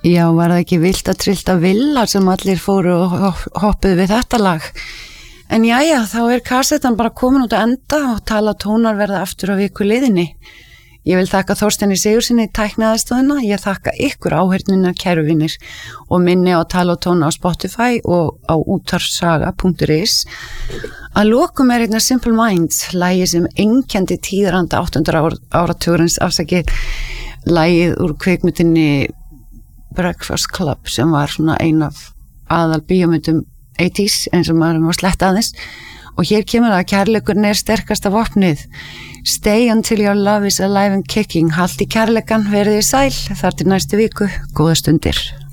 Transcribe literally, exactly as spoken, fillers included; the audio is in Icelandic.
Já, var það ekki vilt að trillta villa sem allir fóru og hoppuðu við þetta lag? En jæja, þá er kassettan bara komin út að enda og tala tónar verða aftur á viku liðinni. Ég vil þakka Þorsteini Sigurðssyni tækniaðstoðina, ég þakka ykkur áheyrnina kæru vinir og minni á Tala og tóna á Spotify og á útvarpssaga punktur is. Að lokum er einna Simple Minds, lagið sem einkenndi tíðaranda áttunda áratugurins afsakið, lagið úr kvikmyndinni Breakfast Club sem var svona ein af aðal bíómyndum áttatíu eins og maður var slett aðeins. Og hér kemur það að kærleikurinn er sterkasta vopnið. Stay until your love is alive and kicking. Haltu í kærleikan, verið þið sæl, þar til næstu viku. Góða stundir.